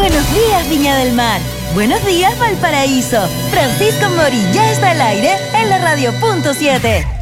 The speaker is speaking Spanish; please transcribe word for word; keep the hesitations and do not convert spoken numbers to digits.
Buenos días, Viña del Mar. Buenos días, Valparaíso. Francisco Mori ya está al aire en la radio punto siete.